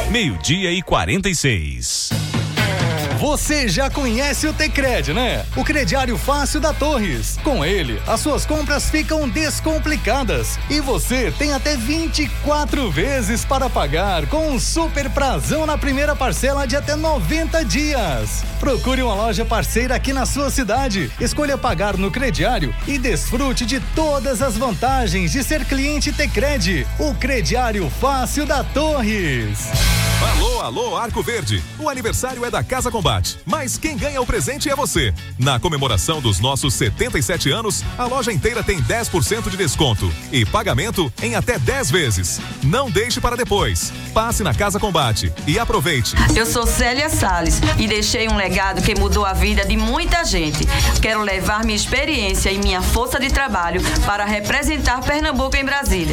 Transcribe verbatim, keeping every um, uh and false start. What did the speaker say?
meio-dia e quarenta e seis. Você já conhece o Tecred, né? O crediário fácil da Torres. Com ele, as suas compras ficam descomplicadas e você tem até vinte e quatro vezes para pagar com um super prazão na primeira parcela de até noventa dias. Procure uma loja parceira aqui na sua cidade. Escolha pagar no crediário e desfrute de todas as vantagens de ser cliente Tecred. O crediário fácil da Torres. Alô, alô, Arco Verde. O aniversário é da Casa Combate, mas quem ganha o presente é você. Na comemoração dos nossos setenta e sete anos, a loja inteira tem dez por cento de desconto e pagamento em até dez vezes. Não deixe para depois. Passe na Casa Combate e aproveite. Eu sou Célia Salles e deixei um legado que mudou a vida de muita gente. Quero levar minha experiência e minha força de trabalho para representar Pernambuco em Brasília.